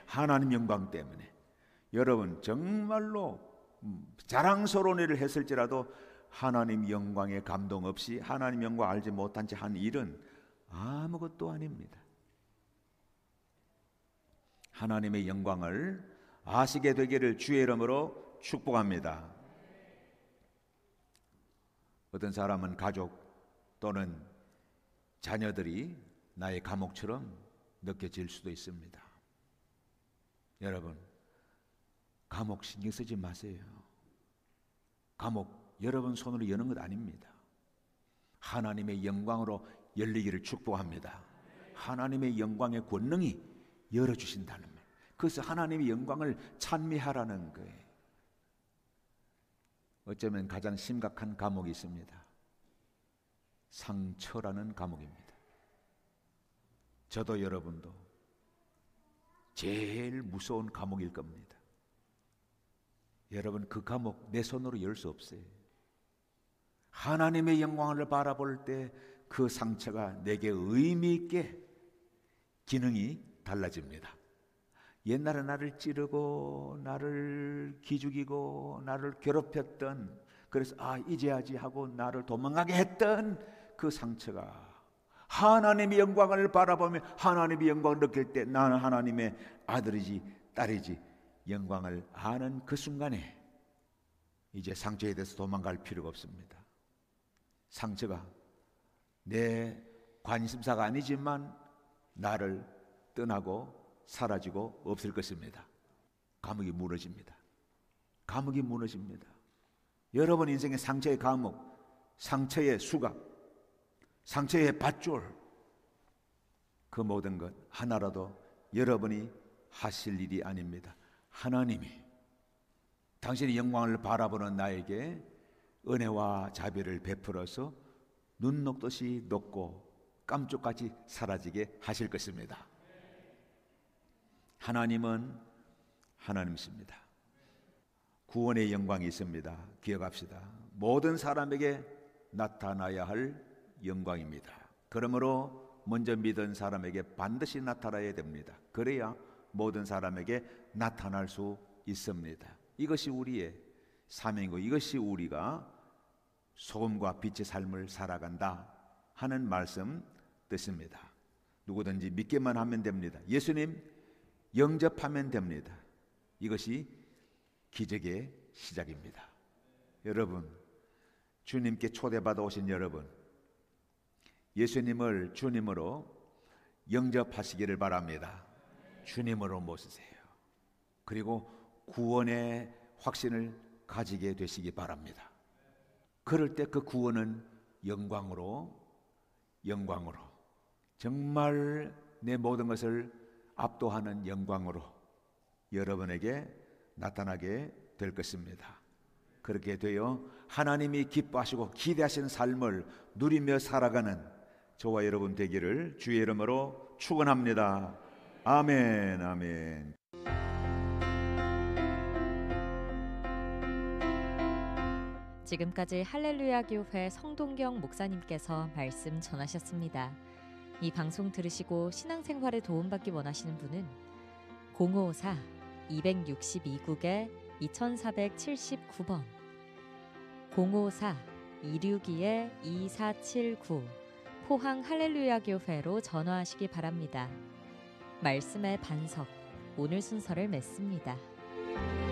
하나님 영광 때문에. 여러분 정말로 자랑스러운 일을 했을지라도 하나님 영광에 감동 없이 하나님 영광 알지 못한 채 한 일은 아무것도 아닙니다. 하나님의 영광을 아시게 되기를 주의 이름으로 축복합니다. 어떤 사람은 가족 또는 자녀들이 나의 감옥처럼 느껴질 수도 있습니다. 여러분, 감옥 신경 쓰지 마세요. 감옥 여러분 손으로 여는 것 아닙니다. 하나님의 영광으로 열리기를 축복합니다. 하나님의 영광의 권능이 열어주신다는 말. 그래서 하나님의 영광을 찬미하라는 거예요. 어쩌면 가장 심각한 감옥이 있습니다. 상처라는 감옥입니다. 저도 여러분도 제일 무서운 감옥일 겁니다. 여러분, 그 감옥 내 손으로 열 수 없어요. 하나님의 영광을 바라볼 때 그 상처가 내게 의미 있게 기능이 달라집니다. 옛날에 나를 찌르고 나를 기죽이고 나를 괴롭혔던, 그래서 이제야지 하고 나를 도망가게 했던 그 상처가 하나님의 영광을 바라보며 하나님의 영광을 느낄 때 나는 하나님의 아들이지 딸이지 영광을 아는 그 순간에 이제 상처에 대해서 도망갈 필요가 없습니다. 상처가 내 관심사가 아니지만 나를 떠나고 사라지고 없을 것입니다. 감옥이 무너집니다. 감옥이 무너집니다. 여러분 인생의 상처의 감옥, 상처의 수갑, 상처의 밧줄, 그 모든 것 하나라도 여러분이 하실 일이 아닙니다. 하나님이 당신의 영광을 바라보는 나에게 은혜와 자비를 베풀어서 눈 녹듯이 녹고 깜짝같이 사라지게 하실 것입니다. 하나님은 하나님이십니다. 구원의 영광이 있습니다. 기억합시다. 모든 사람에게 나타나야 할 영광입니다. 그러므로 먼저 믿은 사람에게 반드시 나타나야 됩니다. 그래야 모든 사람에게 나타날 수 있습니다. 이것이 우리의 사명이고 이것이 우리가 소금과 빛의 삶을 살아간다 하는 말씀 뜻입니다. 누구든지 믿기만 하면 됩니다. 예수님 영접하면 됩니다. 이것이 기적의 시작입니다. 여러분, 주님께 초대받아 오신 여러분, 예수님을 주님으로 영접하시기를 바랍니다. 주님으로 모시세요. 그리고 구원의 확신을 가지게 되시기 바랍니다. 그럴 때 그 구원은 영광으로 정말 내 모든 것을 압도하는 영광으로 여러분에게 나타나게 될 것입니다. 그렇게 되어 하나님이 기뻐하시고 기대하시는 삶을 누리며 살아가는 저와 여러분 되기를 주의 이름으로 축원합니다. 아멘, 아멘. 지금까지 할렐루야 교회 성동경 목사님께서 말씀 전하셨습니다. 이 방송 들으시고 신앙생활에 도움받기 원하시는 분은 054-262국에 2479번 054-262-2479 포항 할렐루야 교회로 전화하시기 바랍니다. 말씀의 반석, 오늘 순서를 맺습니다.